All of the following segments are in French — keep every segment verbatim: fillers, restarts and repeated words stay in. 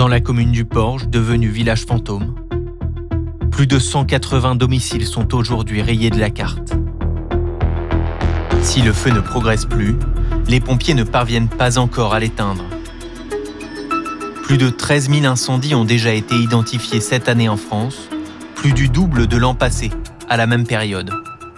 Dans la commune du Porge, devenue village fantôme, plus de cent quatre-vingts domiciles sont aujourd'hui rayés de la carte. Si le feu ne progresse plus, les pompiers ne parviennent pas encore à l'éteindre. Plus de treize mille incendies ont déjà été identifiés cette année en France, plus du double de l'an passé, à la même période.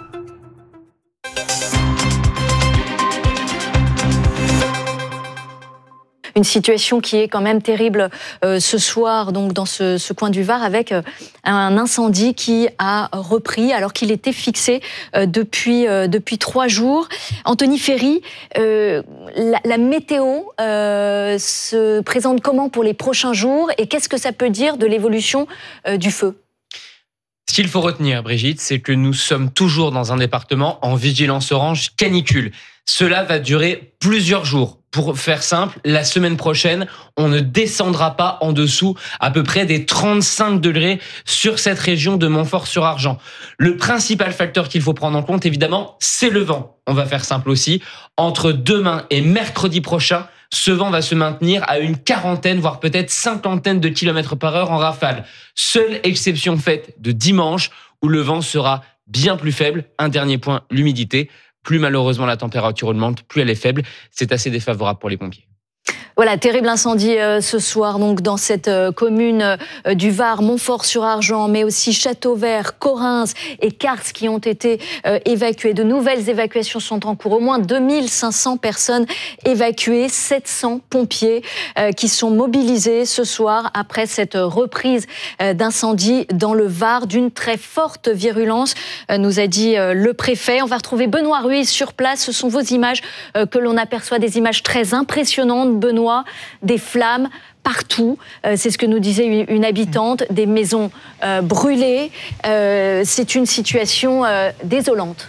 Une situation qui est quand même terrible euh, ce soir, donc dans ce, ce coin du Var, avec euh, un incendie qui a repris alors qu'il était fixé euh, depuis euh, depuis trois jours. Anthony Ferry, euh, la, la météo euh, se présente comment pour les prochains jours et qu'est-ce que ça peut dire de l'évolution euh, du feu ? Ce qu'il faut retenir, Brigitte, c'est que nous sommes toujours dans un département en vigilance orange canicule. Cela va durer plusieurs jours. Pour faire simple, la semaine prochaine, on ne descendra pas en dessous à peu près des trente-cinq degrés sur cette région de Montfort-sur-Argens. Le principal facteur qu'il faut prendre en compte, évidemment, c'est le vent. On va faire simple aussi. Entre demain et mercredi prochain, ce vent va se maintenir à une quarantaine, voire peut-être cinquantaine de kilomètres par heure en rafale. Seule exception faite de dimanche, où le vent sera bien plus faible. Un dernier point, l'humidité. Plus malheureusement la température augmente, plus elle est faible. C'est assez défavorable pour les pompiers. Voilà, terrible incendie euh, ce soir donc dans cette euh, commune euh, du Var, Montfort-sur-Argens, mais aussi Châteauvert, Correns et Cars qui ont été euh, évacués. De nouvelles évacuations sont en cours. Au moins deux mille cinq cents personnes évacuées, sept cents pompiers euh, qui sont mobilisés ce soir après cette reprise euh, d'incendie dans le Var d'une très forte virulence, euh, nous a dit euh, le préfet. On va retrouver Benoît Ruiz sur place. Ce sont vos images euh, que l'on aperçoit, des images très impressionnantes, Benoît. Des flammes partout, euh, c'est ce que nous disait une, une habitante, des maisons euh, brûlées. Euh, c'est une situation euh, désolante.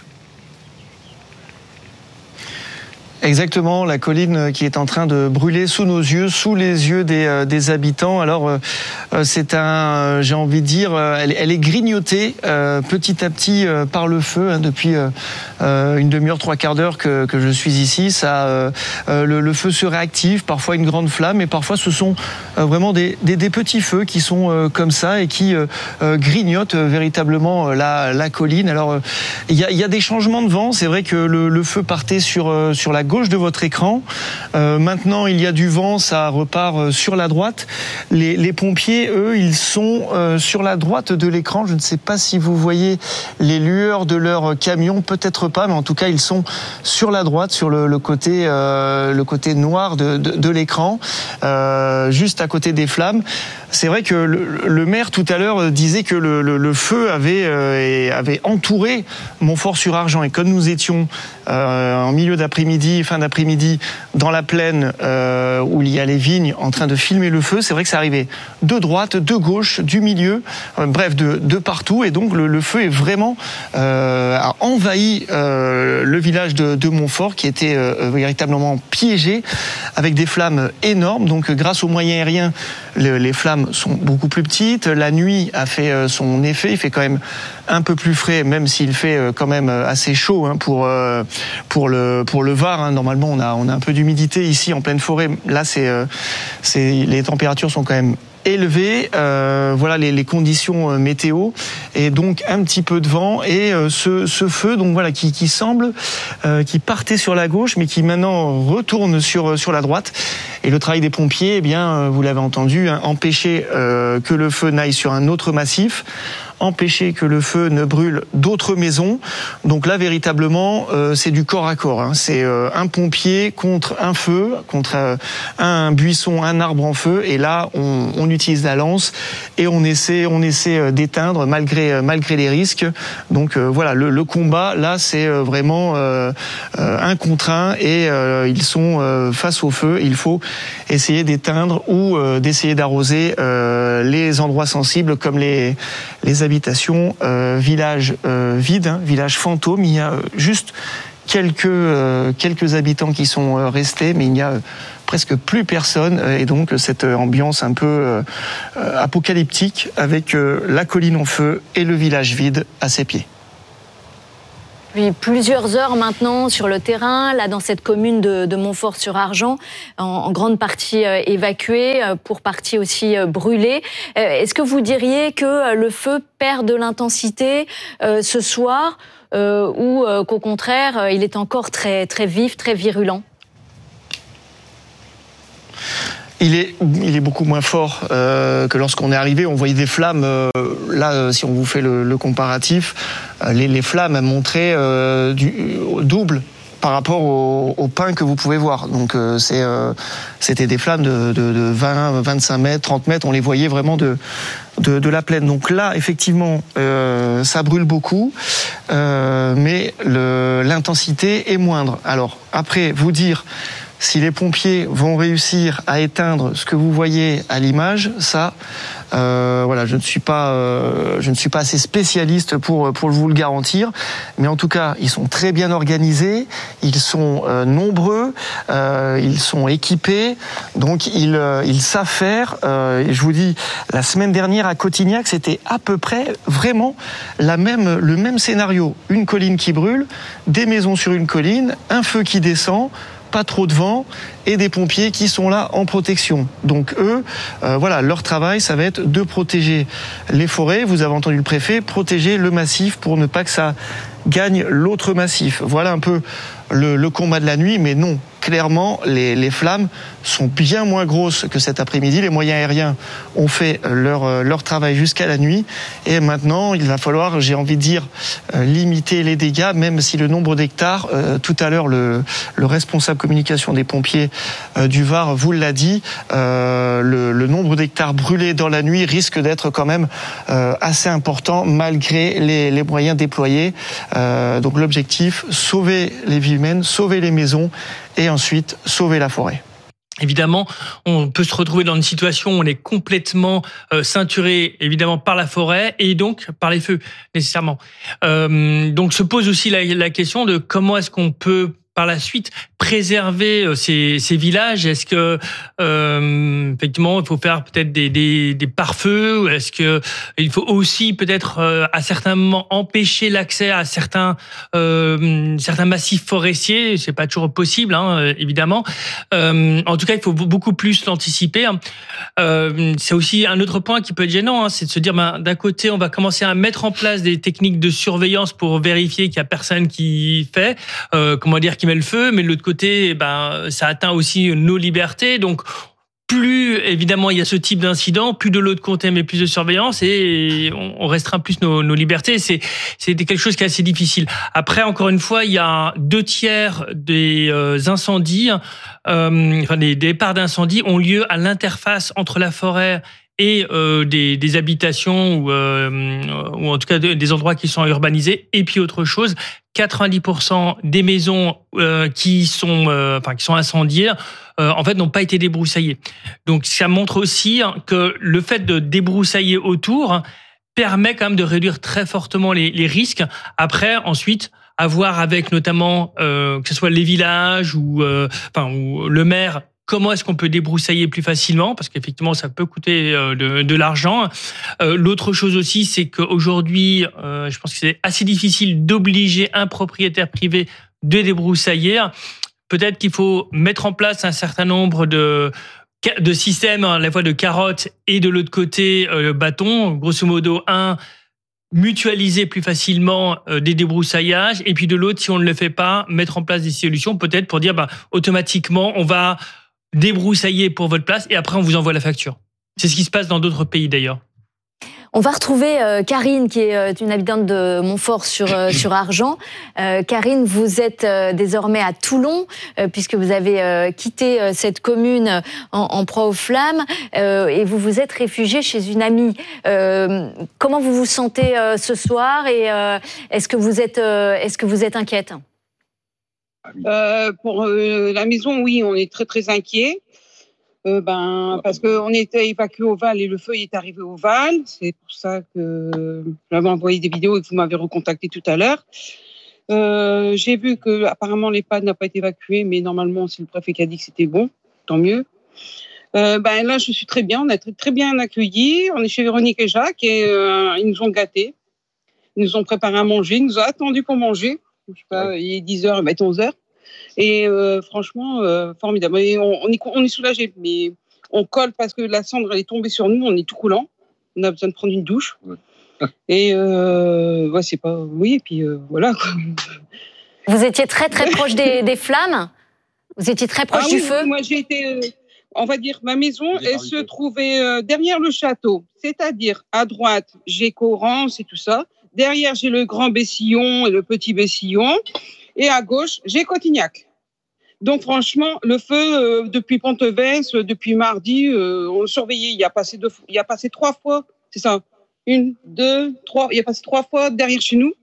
Exactement, la colline qui est en train de brûler sous nos yeux, sous les yeux des, euh, des habitants. Alors, euh, c'est un, euh, j'ai envie de dire, euh, elle, elle est grignotée euh, petit à petit euh, par le feu hein, depuis euh, une demi-heure, trois quarts d'heure que, que je suis ici. Ça, euh, euh, le, le feu se réactive, parfois une grande flamme, et parfois ce sont euh, vraiment des, des, des petits feux qui sont euh, comme ça et qui euh, euh, grignotent euh, véritablement la, la colline. Alors, il euh, y, y a des changements de vent. C'est vrai que le, le feu partait sur euh, sur la gauche de votre écran. Euh, maintenant, il y a du vent, ça repart euh, sur la droite. Les, les pompiers, eux, ils sont euh, sur la droite de l'écran. Je ne sais pas si vous voyez les lueurs de leur camion, peut-être pas, mais en tout cas, ils sont sur la droite, sur le, le côté, euh, le côté noir de, de, de l'écran, euh, juste à côté des flammes. C'est vrai que le, le maire tout à l'heure disait que le, le, le feu avait, euh, avait entouré Montfort-sur-Argens et comme nous étions euh, en milieu d'après-midi, fin d'après-midi, dans la plaine euh, où il y a les vignes en train de filmer le feu, c'est vrai que ça arrivait de droite, de gauche, du milieu, euh, bref, de, de partout et donc le, le feu est vraiment euh, a envahi euh, le village de, de Montfort qui était euh, véritablement piégé avec des flammes énormes. Donc grâce aux moyens aériens, le, les flammes sont beaucoup plus petites. La nuit a fait son effet. Il fait quand même un peu plus frais, même s'il fait quand même assez chaud hein, pour pour le pour le Var. Hein. Normalement, on a on a un peu d'humidité ici en pleine forêt. Là, c'est c'est les températures sont quand même élevées. Euh, voilà les, les conditions météo et donc un petit peu de vent et euh, ce, ce feu donc voilà qui, qui semble euh, qui partait sur la gauche mais qui maintenant retourne sur sur la droite. Et le travail des pompiers, eh bien, vous l'avez entendu, hein, empêcher euh, que le feu n'aille sur un autre massif, empêcher que le feu ne brûle d'autres maisons. Donc là, véritablement, euh, c'est du corps à corps. Hein. C'est euh, un pompier contre un feu, contre euh, un buisson, un arbre en feu. Et là, on, on utilise la lance et on essaie, on essaie d'éteindre malgré malgré les risques. Donc euh, voilà, le, le combat là, c'est vraiment euh, un contre un et euh, ils sont euh, face au feu. Il faut essayer d'éteindre ou euh, d'essayer d'arroser euh, les endroits sensibles comme les les habitations, euh, villages euh, vides, hein, villages fantômes. Il y a juste quelques euh, quelques habitants qui sont euh, restés, mais il n'y a euh, presque plus personne. Et donc cette ambiance un peu euh, apocalyptique avec euh, la colline en feu et le village vide à ses pieds. Depuis plusieurs heures maintenant sur le terrain, là dans cette commune de, de Montfort-sur-Argent, en, en grande partie euh, évacuée, euh, pour partie aussi euh, brûlée. Euh, est-ce que vous diriez que euh, le feu perd de l'intensité euh, ce soir euh, ou euh, qu'au contraire, euh, il est encore très, très vif, très virulent ? Il est, il est beaucoup moins fort euh, que lorsqu'on est arrivé. On voyait des flammes. Euh, là, euh, si on vous fait le, le comparatif, euh, les, les flammes montraient euh, du double par rapport au, au pain que vous pouvez voir. Donc, euh, c'est, euh, c'était des flammes de, de, de vingt, vingt-cinq mètres, trente mètres. On les voyait vraiment de, de, de la plaine. Donc là, effectivement, euh, ça brûle beaucoup, euh, mais le, l'intensité est moindre. Alors, après, vous dire si les pompiers vont réussir à éteindre ce que vous voyez à l'image, ça, euh, voilà, je ne suis pas, euh, je ne suis pas assez spécialiste pour pour vous le garantir. Mais en tout cas, ils sont très bien organisés, ils sont euh, nombreux, euh, ils sont équipés, donc ils euh, ils savent faire. Euh, et je vous dis, la semaine dernière à Cotignac, c'était à peu près vraiment la même le même scénario. Une colline qui brûle, des maisons sur une colline, un feu qui descend, pas trop de vent et des pompiers qui sont là en protection. Donc eux, euh, voilà, leur travail, ça va être de protéger les forêts. Vous avez entendu le préfet, protéger le massif pour ne pas que ça gagne l'autre massif. Voilà un peu le, le combat de la nuit, mais non, clairement, les, les flammes sont bien moins grosses que cet après-midi. Les moyens aériens ont fait leur, leur travail jusqu'à la nuit. Et maintenant, il va falloir, j'ai envie de dire, limiter les dégâts, même si le nombre d'hectares, euh, tout à l'heure, le, le responsable communication des pompiers euh, du Var vous l'a dit, euh, le, le nombre d'hectares brûlés dans la nuit risque d'être quand même euh, assez important, malgré les, les moyens déployés. Euh, donc l'objectif, sauver les vies humaines, sauver les maisons, et ensuite sauver la forêt. Évidemment, on peut se retrouver dans une situation où on est complètement euh, ceinturé, évidemment, par la forêt et donc par les feux, nécessairement. Euh, donc se pose aussi la, la question de comment est-ce qu'on peut par la suite préserver ces, ces villages. Est-ce que euh, effectivement il faut faire peut-être des, des, des pare-feux? Est-ce que il faut aussi peut-être euh, à certains moments empêcher l'accès à certains euh, certains massifs forestiers? C'est pas toujours possible, hein, évidemment. Euh, en tout cas, il faut beaucoup plus l'anticiper. Euh, c'est aussi un autre point qui peut être gênant, hein, c'est de se dire ben, d'un côté on va commencer à mettre en place des techniques de surveillance pour vérifier qu'il y a personne qui fait, euh, comment dire, qui met le feu, mais de l'autre côté, ben, ça atteint aussi nos libertés. Donc, plus évidemment il y a ce type d'incident, plus de l'autre côté, mais plus de surveillance et on restreint plus nos, nos libertés. C'est, c'est quelque chose qui est assez difficile. Après, encore une fois, il y a deux tiers des euh, incendies, euh, enfin des départs d'incendies ont lieu à l'interface entre la forêt et euh, des, des habitations ou, euh, ou en tout cas des endroits qui sont urbanisés. Et puis autre chose, quatre-vingt-dix pour cent des maisons euh, qui sont, euh, enfin qui sont incendiées, euh, en fait, n'ont pas été débroussaillées. Donc ça montre aussi que le fait de débroussailler autour permet quand même de réduire très fortement les, les risques. Après, ensuite, à voir avec notamment euh, que ce soit les villages ou, euh, enfin, ou le maire. Comment est-ce qu'on peut débroussailler plus facilement? Parce qu'effectivement, ça peut coûter de, de l'argent. Euh, l'autre chose aussi, c'est qu'aujourd'hui, euh, je pense que c'est assez difficile d'obliger un propriétaire privé de débroussailler. Peut-être qu'il faut mettre en place un certain nombre de, de systèmes, à la fois de carottes et de l'autre côté, euh, bâton. Grosso modo, un, mutualiser plus facilement euh, des débroussaillages. Et puis de l'autre, si on ne le fait pas, mettre en place des solutions, peut-être pour dire, bah, automatiquement, on va débroussailler pour votre place et après on vous envoie la facture. C'est ce qui se passe dans d'autres pays d'ailleurs. On va retrouver euh, Karine qui est euh, une habitante de Montfort sur euh, sur Argent. Euh, Karine, vous êtes euh, désormais à Toulon euh, puisque vous avez euh, quitté euh, cette commune en, en proie aux flammes euh, et vous vous êtes réfugiée chez une amie. Euh, comment vous vous sentez euh, ce soir et euh, est-ce que vous êtes euh, est-ce que vous êtes inquiète? Euh, pour euh, la maison, oui, on est très très inquiets. Euh, ben, parce qu'on était évacué au Val et le feu est arrivé au Val. C'est pour ça que j'avais envoyé des vidéos et que vous m'avez recontacté tout à l'heure. Euh, j'ai vu que apparemment l'EHPAD n'a pas été évacué, mais normalement c'est le préfet qui a dit que c'était bon, tant mieux. Euh, ben là, je suis très bien. On a très, très bien accueillis. On est chez Véronique et Jacques et euh, ils nous ont gâtés. Ils nous ont préparé à manger. Ils nous ont attendus pour manger. Je sais pas, ouais. Il est dix heures, il va être onze heures. Et euh, franchement, euh, formidable. Et on, on est, on est soulagés, mais on colle parce que la cendre elle est tombée sur nous, on est tout coulant. On a besoin de prendre une douche. Ouais. Et euh, ouais, c'est pas. Oui, et puis euh, voilà. Quoi. Vous étiez très très proche des, des flammes. Vous étiez très proche ah, du oui, feu. Moi, j'ai été. Euh, on va dire, ma maison, elle se trouvait euh, derrière le château. C'est-à-dire, à droite, j'ai Corrance et tout ça. Derrière, j'ai le grand Bessillon et le petit Bessillon. Et à gauche, j'ai Cotignac. Donc, franchement, le feu, euh, depuis Pontevès, euh, depuis mardi, euh, on surveillait. Il y a passé deux, il y a passé trois fois, c'est ça. Une, deux, trois. Il y a passé trois fois derrière chez nous.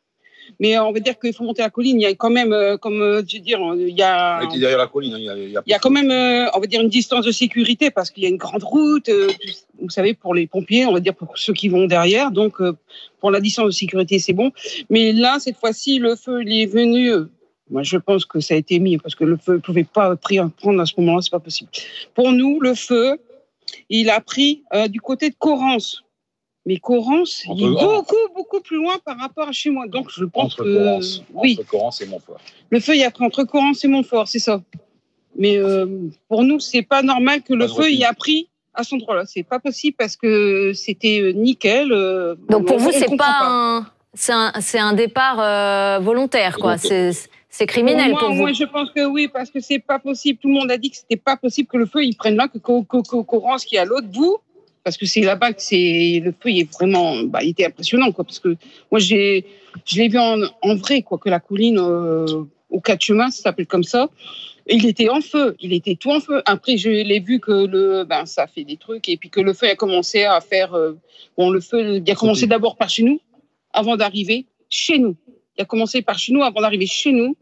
Mais on va dire qu'il faut monter la colline. Il y a quand même, euh, comme euh, je veux dire, il y a. Il derrière la colline. Il y a, il y a... Il y a quand même, euh, on va dire, une distance de sécurité parce qu'il y a une grande route. Euh, vous savez, pour les pompiers, on va dire pour ceux qui vont derrière. Donc, euh, pour la distance de sécurité, c'est bon. Mais là, cette fois-ci, le feu, il est venu. Euh, moi, je pense que ça a été mis parce que le feu ne pouvait pas prendre à ce moment-là. C'est pas possible. Pour nous, le feu, il a pris euh, du côté de Corrance. Mais Corrance, il est beaucoup, beaucoup plus loin par rapport à chez moi. Donc, je pense entre que... Corrance, oui. Entre Corrance et Montfort. Le feu, il a pris entre Corrance et Montfort, c'est ça. Mais euh, pour nous, c'est pas normal que le feu, il a pris à cet endroit-là. C'est pas possible parce que c'était nickel. Euh, Donc, pour vous, c'est pas, pas un... C'est un, c'est un départ euh, volontaire, quoi. C'est, c'est criminel pour moi, pour vous. Moi, je pense que oui, parce que c'est pas possible. Tout le monde a dit que c'était pas possible que le feu, il prenne là, que Corrance qui est à l'autre bout. Parce que c'est là-bas que c'est le feu, il est vraiment, bah, il était impressionnant, quoi. Parce que moi, j'ai, je l'ai vu en, en vrai, quoi, que la colline euh, au quatre chemins, ça s'appelle comme ça. Et il était en feu, il était tout en feu. Après, je l'ai vu que le, ben, ça fait des trucs, et puis que le feu a commencé à faire, euh, bon, le feu, il a commencé d'abord par chez nous, avant d'arriver chez nous. Il a commencé par chez nous avant d'arriver chez nous.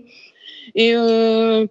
Et euh,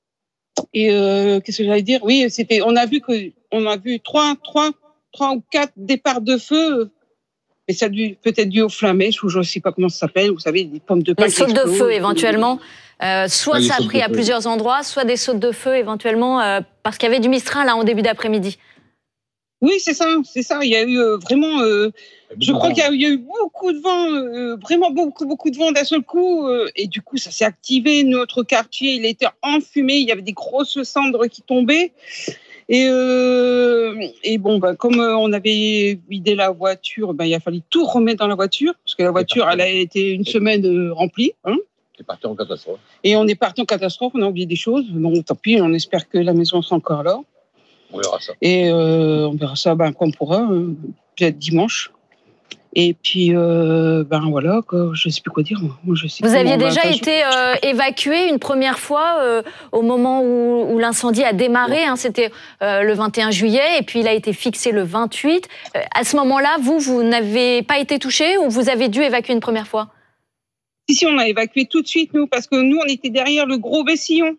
et euh, qu'est-ce que j'allais dire? Oui, c'était, on a vu que, on a vu trois, trois. trois ou quatre départs de feu, mais ça a dû, peut-être dû aux flamèches, ou je ne sais pas comment ça s'appelle, vous savez, des pommes de pain. Les sautes de feu, éventuellement. Euh, soit ah, ça a pris à plusieurs endroits, soit des sautes de feu, éventuellement, euh, parce qu'il y avait du Mistral là, en début d'après-midi. Oui, c'est ça, c'est ça. Il y a eu euh, vraiment... Euh, je crois qu'il y a, il y a eu beaucoup de vent, euh, vraiment beaucoup, beaucoup de vent d'un seul coup, euh, et du coup, ça s'est activé. Notre quartier, il était enfumé, il y avait des grosses cendres qui tombaient. Et, euh, et bon, bah, comme on avait vidé la voiture, bah, il a fallu tout remettre dans la voiture, parce que la voiture, elle a été une semaine euh, remplie. Hein. On est parti en catastrophe. Et on est parti en catastrophe, on a oublié des choses. Bon, tant pis, on espère que la maison sera encore là. On verra ça. Et euh, on verra ça ben, quand on pourra, hein, peut-être dimanche. Et puis, euh, ben voilà, quoi, je ne sais plus quoi dire. Moi, je sais Vous aviez déjà été euh, évacué une première fois euh, au moment où, où l'incendie a démarré. Ouais. Hein, c'était euh, le vingt et un juillet et puis il a été fixé le vingt-huit. Euh, à ce moment-là, vous, vous n'avez pas été touché ou vous avez dû évacuer une première fois? Si, si, on a évacué tout de suite, nous, parce que nous, on était derrière le gros Bessillon.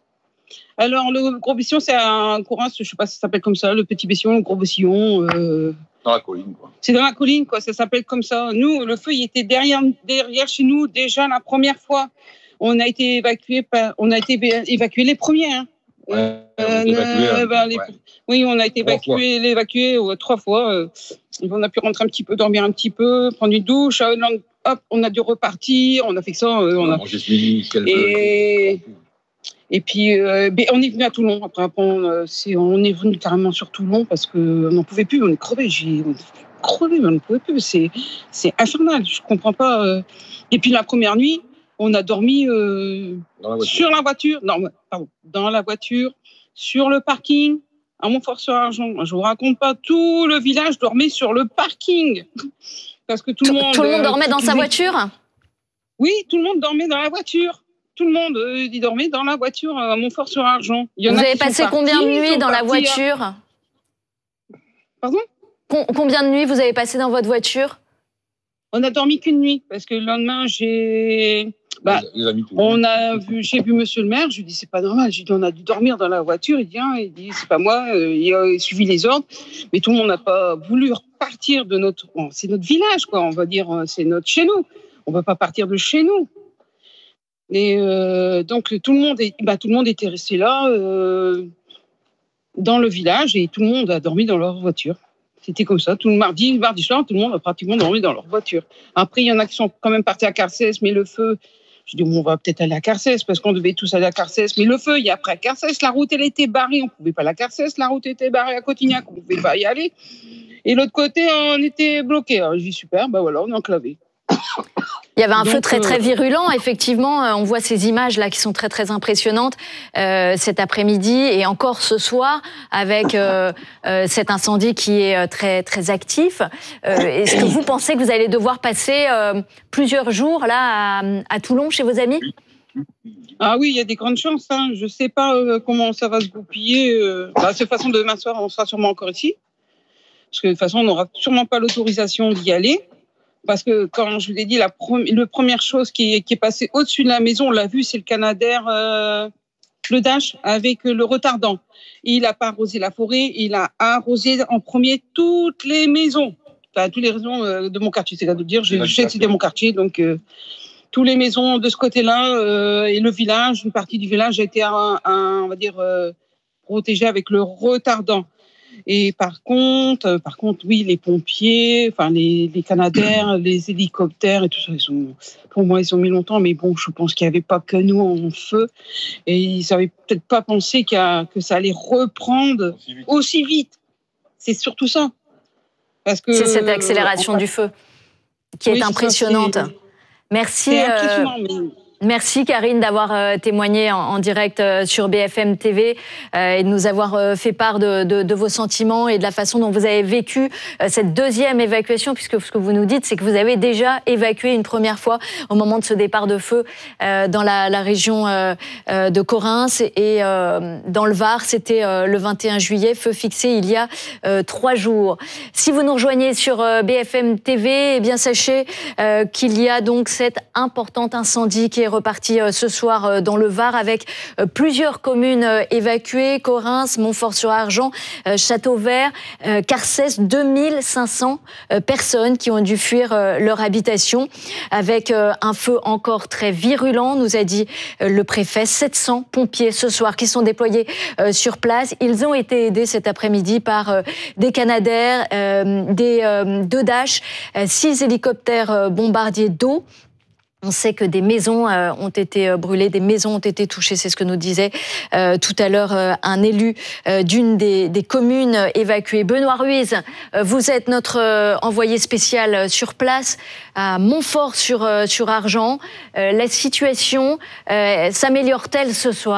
Alors, le gros Bessillon, c'est un courant, je ne sais pas si ça s'appelle comme ça, le petit Bessillon, le gros Bessillon... Euh... Dans la colline, quoi. C'est dans la colline, quoi. Ça s'appelle comme ça. Nous, le feu, il était derrière, derrière chez nous déjà la première fois. On a été évacués, par, on a été évacués les premiers. Hein. Ouais, euh, on évacué, euh, ben, les, ouais. Oui, on a été évacués, évacués euh, trois fois. Euh, on a pu rentrer un petit peu, dormir un petit peu, prendre une douche. Euh, hop, on a dû repartir. On a fait ça. Euh, on, on a mangé ce midi, et... Et puis, euh, ben, on est venu à Toulon. Après, après on, c'est, on est venu carrément sur Toulon parce qu'on n'en pouvait plus. On est crevé. J'ai on est crevé, mais on ne pouvait plus. C'est, c'est infernal. Je ne comprends pas. Euh. Et puis, la première nuit, on a dormi euh, la sur la voiture. Non, pardon. Dans la voiture, sur le parking, à Montfort-sur-Argent. Je ne vous raconte pas. Tout le village dormait sur le parking. Parce que tout le monde... Tout le monde dormait dans sa voiture ? Oui, tout le monde dormait dans la voiture. Tout le monde euh, il dormait dans la voiture à Montfort-sur-Argent. Vous avez passé combien de nuits dans la voiture à... Pardon Com- Combien de nuits vous avez passé dans votre voiture? On a dormi qu'une nuit, parce que le lendemain, j'ai... Bah, les amis, on a vu, j'ai vu monsieur le maire, je lui ai dit, c'est pas normal. J'ai dit, on a dû dormir dans la voiture. Il dit, hein, il dit c'est pas moi, euh, il a suivi les ordres. Mais tout le monde n'a pas voulu repartir de notre... Bon, c'est notre village, quoi, on va dire, c'est notre chez nous. On ne peut pas partir de chez nous. Et euh, donc tout le monde, est, bah, tout le monde était resté là euh, dans le village et tout le monde a dormi dans leur voiture. C'était comme ça. Tout le mardi, mardi soir, tout le monde a pratiquement dormi dans leur voiture. Après, il y en a qui sont quand même partis à Carcès, mais le feu, Je dis, bon, on va peut-être aller à Carcès, parce qu'on devait tous aller à Carcès. Mais le feu, il y a après à Carcès, la route, elle était barrée. On ne pouvait pas aller à Carcès, la route était barrée à Cotignac, on ne pouvait pas y aller. Et l'autre côté, on était bloqué. Alors, je dis, super, ben voilà, on est enclavé. Il y avait un Donc, feu très très euh... virulent, effectivement. On voit ces images là qui sont très très impressionnantes euh, cet après-midi et encore ce soir avec euh, euh, cet incendie qui est très très actif. Euh, est-ce que vous pensez que vous allez devoir passer euh, plusieurs jours là à, à Toulon chez vos amis ? Ah oui, il y a des grandes chances. Hein. Je ne sais pas euh, comment ça va se goupiller. Euh... Bah, de toute façon, demain soir, on sera sûrement encore ici. Parce que de toute façon, on n'aura sûrement pas l'autorisation d'y aller. Parce que, quand je vous l'ai dit, la, pre- la première chose qui est, qui est passée au-dessus de la maison, on l'a vu, c'est le Canadair, euh, le Dash, avec le retardant. Il n'a pas arrosé la forêt, il a arrosé en premier toutes les maisons. Enfin, toutes les maisons euh, de mon quartier, c'est à dire. Je sais que c'était mon quartier, donc euh, toutes les maisons de ce côté-là euh, et le village, une partie du village a été, un, un, on va dire, euh, protégée avec le retardant. Et par contre, par contre, oui, les pompiers, enfin les, les Canadair, les hélicoptères et tout ça, ils sont, pour moi, ils ont mis longtemps. Mais bon, je pense qu'il n'y avait pas que nous en feu, et ils n'avaient peut-être pas pensé qu'il y a, que ça allait reprendre aussi vite. aussi vite. C'est surtout ça, parce que c'est cette accélération euh, du feu qui oui, est impressionnante. Ça, c'est... Merci. C'est impressionnant, euh... mais... Merci Karine d'avoir euh, témoigné en, en direct euh, sur B F M T V euh, et de nous avoir euh, fait part de, de, de vos sentiments et de la façon dont vous avez vécu euh, cette deuxième évacuation, puisque ce que vous nous dites, c'est que vous avez déjà évacué une première fois au moment de ce départ de feu euh, dans la, la région euh, euh, de Correns et euh, dans le Var, c'était euh, le vingt et un juillet, feu fixé il y a euh, trois jours. Si vous nous rejoignez sur euh, B F M T V, eh bien sachez euh, qu'il y a donc cet important incendie qui est reparti ce soir dans le Var avec plusieurs communes évacuées, Correns, Montfort-sur-Argent, Châteauvert, Carcès, deux mille cinq cents personnes qui ont dû fuir leur habitation avec un feu encore très virulent, nous a dit le préfet. sept cents pompiers ce soir qui sont déployés sur place. Ils ont été aidés cet après-midi par des Canadair, des deux Dash, six hélicoptères bombardiers d'eau. On sait que des maisons euh, ont été brûlées, des maisons ont été touchées, c'est ce que nous disait euh, tout à l'heure euh, un élu euh, d'une des, des communes évacuées. Benoît Ruiz, euh, vous êtes notre euh, envoyé spécial sur place à Montfort-sur-Argent. Euh, la situation euh, s'améliore-t-elle ce soir ?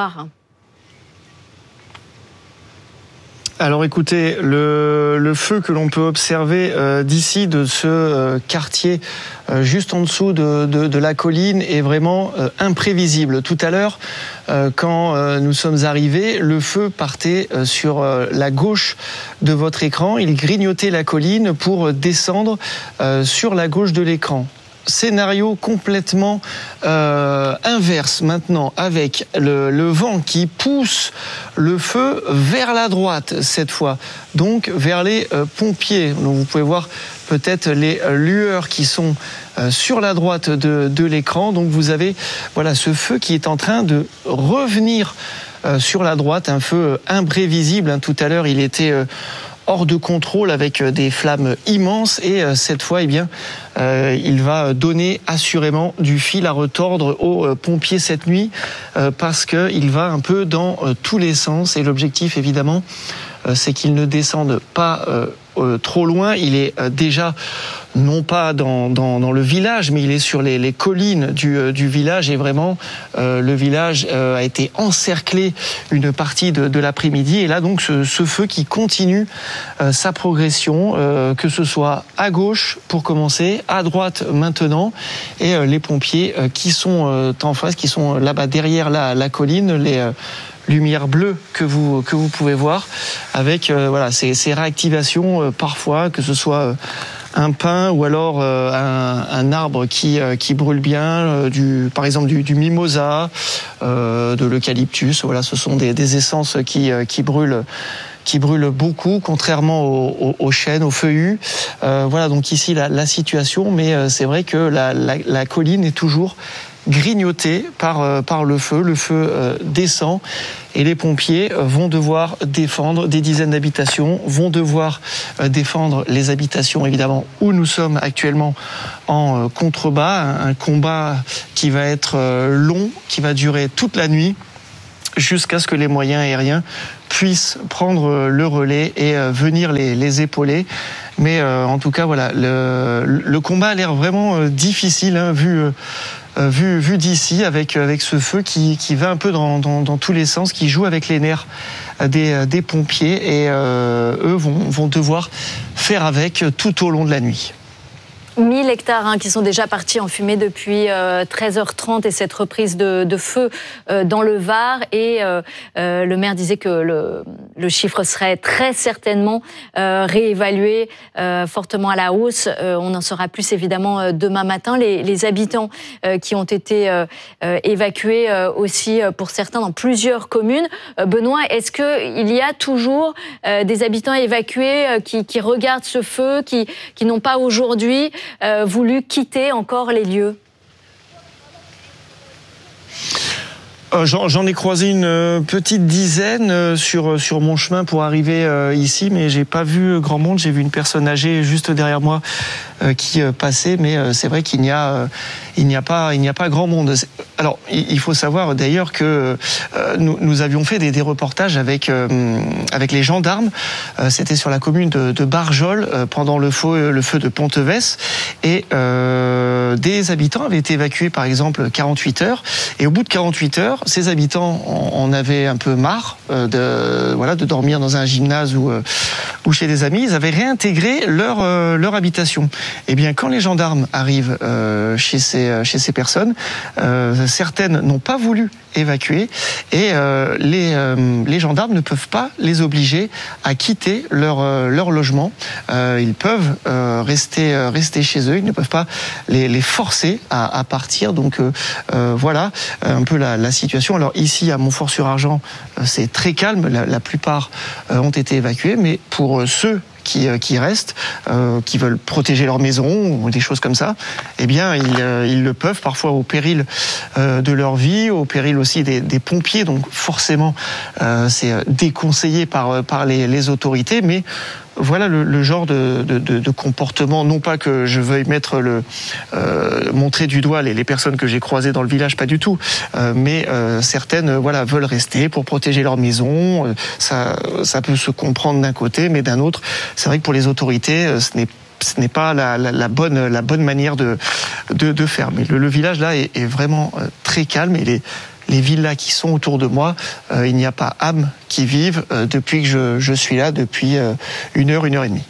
Alors écoutez, le, le feu que l'on peut observer euh, d'ici, de ce euh, quartier euh, juste en dessous de, de, de la colline, est vraiment euh, imprévisible. Tout à l'heure, euh, quand euh, nous sommes arrivés, le feu partait euh, sur euh, la gauche de votre écran. Il grignotait la colline pour descendre euh, sur la gauche de l'écran. Scénario complètement euh, inverse maintenant, avec le, le vent qui pousse le feu vers la droite cette fois, donc vers les euh, pompiers. Donc vous pouvez voir peut-être les lueurs qui sont euh, sur la droite de, de l'écran. Donc vous avez voilà ce feu qui est en train de revenir euh, sur la droite, un feu imprévisible. Hein. Tout à l'heure, il était euh, hors de contrôle avec des flammes immenses et euh, cette fois, eh bien, euh, il va donner assurément du fil à retordre aux euh, pompiers cette nuit euh, parce qu'il va un peu dans euh, tous les sens et l'objectif, évidemment, euh, c'est qu'il ne descende pas euh, euh, trop loin. Il est euh, déjà non pas dans, dans, dans le village, mais il est sur les, les collines du, euh, du village et vraiment euh, le village euh, a été encerclé une partie de, de l'après-midi et là donc ce, ce feu qui continue euh, sa progression, euh, que ce soit à gauche pour commencer, à droite maintenant et euh, les pompiers euh, qui sont euh, en face, qui sont là-bas derrière la, la colline, les euh, lumière bleue que vous que vous pouvez voir avec euh, voilà ces, ces réactivations euh, parfois, que ce soit euh, un pin ou alors euh, un, un arbre qui euh, qui brûle bien, euh, du par exemple du, du mimosa, euh, de l'eucalyptus. Voilà, ce sont des, des essences qui euh, qui brûlent qui brûlent beaucoup, contrairement aux, aux, aux chênes, aux feuillus. Euh, voilà donc ici la, la situation, mais euh, c'est vrai que la, la, la colline est toujours grignotés par, par le feu. Le feu euh, descend et les pompiers vont devoir défendre des dizaines d'habitations, vont devoir euh, défendre les habitations évidemment où nous sommes actuellement en euh, contrebas. Un, un combat qui va être euh, long, qui va durer toute la nuit, jusqu'à ce que les moyens aériens puissent prendre le relais et euh, venir les, les épauler. Mais euh, en tout cas, voilà, le, le combat a l'air vraiment euh, difficile, hein, vu, euh, vu, vu d'ici, avec, avec ce feu qui, qui va un peu dans, dans, dans tous les sens, qui joue avec les nerfs des, des pompiers, et euh, eux vont, vont devoir faire avec tout au long de la nuit. mille hectares hein, qui sont déjà partis en fumée depuis euh, treize heures trente et cette reprise de, de feu euh, dans le Var. Et euh, euh, le maire disait que le, le chiffre serait très certainement euh, réévalué euh, fortement à la hausse. Euh, on en saura plus évidemment euh, demain matin. Les, les habitants euh, qui ont été euh, euh, évacués euh, aussi euh, pour certains dans plusieurs communes. Euh, Benoît, est-ce qu'il y a toujours euh, des habitants évacués euh, qui, qui regardent ce feu, qui, qui n'ont pas aujourd'hui Euh, voulu quitter encore les lieux? Euh, j'en, j'en ai croisé une euh, petite dizaine euh, sur sur mon chemin pour arriver euh, ici, mais j'ai pas vu grand monde. J'ai vu une personne âgée juste derrière moi euh, qui euh, passait, mais euh, c'est vrai qu'il n'y a euh, il n'y a pas il n'y a pas grand monde. Alors il faut savoir d'ailleurs que euh, nous, nous avions fait des, des reportages avec euh, avec les gendarmes. Euh, c'était sur la commune de, de Barjol euh, pendant le feu le feu de Pontevès, et euh, des habitants avaient été évacués par exemple quarante-huit heures, et au bout de quarante-huit heures, ces habitants en avaient un peu marre euh, de voilà de dormir dans un gymnase ou euh, ou chez des amis. Ils avaient réintégré leur euh, leur habitation. Et bien quand les gendarmes arrivent euh, chez ces chez ces personnes, euh, certaines n'ont pas voulu évacuer, et euh, les euh, les gendarmes ne peuvent pas les obliger à quitter leur euh, leur logement. Euh, ils peuvent euh, rester euh, rester chez eux. Ils ne peuvent pas les les forcer à, à partir. Donc euh, euh, voilà un peu la, la situation. Alors ici à Montfort-sur-Argent, euh, c'est très calme. La, la plupart euh, ont été évacués, mais pour euh, ceux qui, qui restent, euh, qui veulent protéger leur maison ou des choses comme ça, eh bien ils, euh, ils le peuvent, parfois au péril euh, de leur vie, au péril aussi des, des pompiers. Donc forcément, euh, c'est déconseillé par, par les, les autorités, mais voilà le, le genre de, de, de, de comportement. Non pas que je veuille mettre le euh, montrer du doigt les, les personnes que j'ai croisées dans le village, pas du tout. Euh, mais euh, certaines, voilà, veulent rester pour protéger leur maison. Euh, ça, ça peut se comprendre d'un côté, mais d'un autre, c'est vrai que pour les autorités, ce n'est ce n'est pas la, la, la bonne la bonne manière de de, de faire. Mais le, le village là est, est vraiment très calme, et les Les villas qui sont autour de moi, euh, il n'y a pas âme qui vive euh, depuis que je, je suis là, depuis euh, une heure, une heure et demie.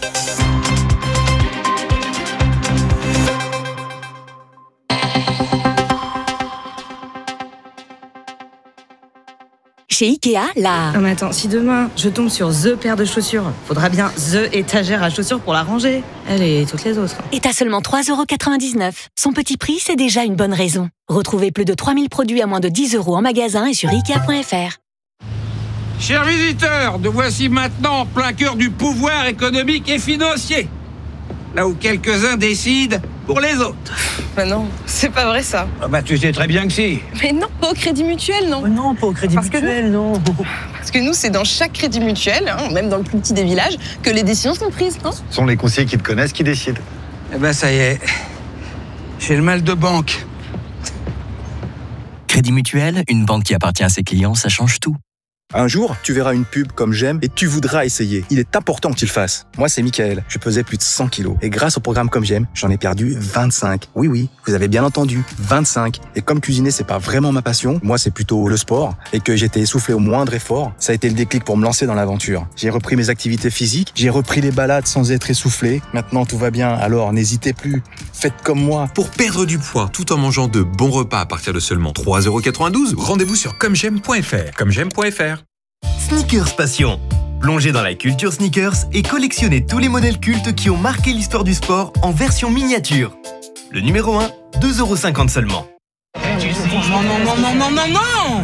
Chez Ikea, là... Non mais attends, si demain je tombe sur The paire de chaussures, faudra bien The étagère à chaussures pour la ranger. Elle et toutes les autres. Et t'as seulement trois euros quatre-vingt-dix-neuf. Son petit prix, c'est déjà une bonne raison. Retrouvez plus de trois mille produits à moins de dix euros en magasin et sur ikea point f r. Chers visiteurs, nous voici maintenant en plein cœur du pouvoir économique et financier. Là où quelques-uns décident pour les autres. Bah non, c'est pas vrai ça. Ah bah tu sais très bien que si. Mais non, pas au Crédit Mutuel, non. Oh non, pas au Crédit Parce Mutuel, que non. Parce que nous, c'est dans chaque Crédit Mutuel, hein, même dans le plus petit des villages, que les décisions sont prises. Hein. Ce sont les conseillers qui te connaissent qui décident. Eh ben ça y est, j'ai le mal de banque. Crédit Mutuel, une banque qui appartient à ses clients, ça change tout. Un jour, tu verras une pub comme j'aime et tu voudras essayer. Il est important que tu le fasses. Moi, c'est Mickaël. Je pesais plus de cent kilos. Et grâce au programme Comme j'aime, j'en ai perdu vingt-cinq. Oui, oui, vous avez bien entendu, vingt-cinq. Et comme cuisiner, c'est pas vraiment ma passion, moi, c'est plutôt le sport, et que j'étais essoufflé au moindre effort, ça a été le déclic pour me lancer dans l'aventure. J'ai repris mes activités physiques, j'ai repris les balades sans être essoufflé. Maintenant, tout va bien, alors n'hésitez plus. Faites comme moi. Pour perdre du poids tout en mangeant de bons repas à partir de seulement trois euros quatre-vingt-douze, rendez-vous sur comme j'aime point f r. comme j'aime point f r. Sneakers Passion. Plongez dans la culture sneakers et collectionnez tous les modèles cultes qui ont marqué l'histoire du sport en version miniature. Le numéro un, deux euros cinquante seulement. Non, non, non, non, non, non, non.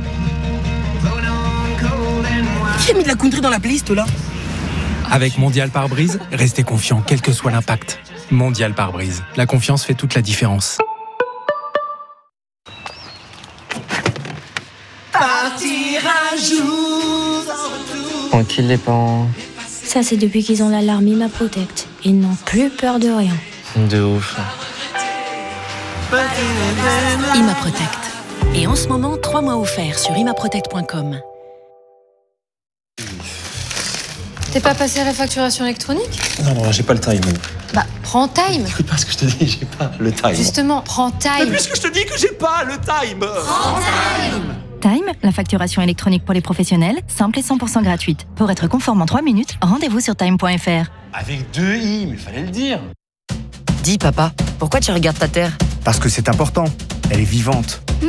Qui a mis de la country dans la playlist, là? Avec Mondial Pare-Brise, restez confiant quel que soit l'impact. Mondial Pare-Brise, la confiance fait toute la différence. tranquilles les parents. Ça, c'est depuis qu'ils ont l'alarme ImaProtect. Ils n'ont plus peur de rien. De ouf. ImaProtect. Et en ce moment, trois mois offerts sur imaprotect point com. T'es pas passé à la facturation électronique? Non, non, j'ai pas le time. Bah, prends Time. Écoute pas ce que je te dis, j'ai pas le time. Justement, prends Time. Mais puisque je te dis que j'ai pas le time. Prends Time. Time, la facturation électronique pour les professionnels, simple et cent pour cent gratuite. Pour être conforme en trois minutes, rendez-vous sur time point f r. Avec deux i, mais fallait le dire. Dis papa, pourquoi tu regardes ta terre? Parce que c'est important. Elle est vivante.